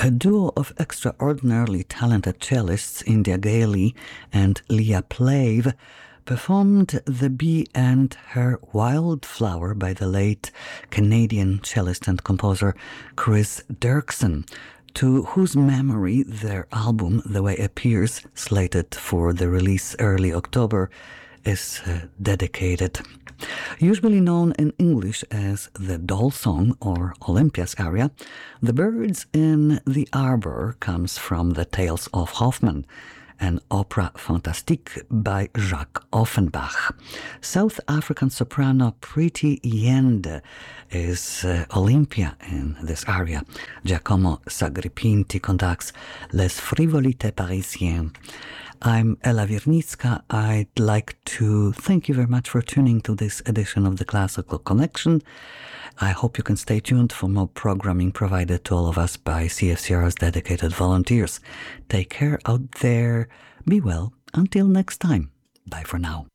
A duo of extraordinarily talented cellists, India Gailey and Leah Plave, performed The Bee and Her Wildflower by the late Canadian cellist and composer Chris Dirksen, to whose memory their album, The Way Appears, slated for the release early October, is dedicated. Usually known in English as the Doll Song or Olympia's aria, The Birds in the Arbor comes from the Tales of Hoffmann, an opera fantastique by Jacques Offenbach. South African soprano Preeti Yende is Olympia in this aria. Giacomo Sagripinti conducts Les Frivolités Parisiennes. I'm Ella Wiernicka. I'd like to thank you very much for tuning to this edition of the Classical Connection. I hope you can stay tuned for more programming provided to all of us by CFCR's dedicated volunteers. Take care out there. Be well. Until next time. Bye for now.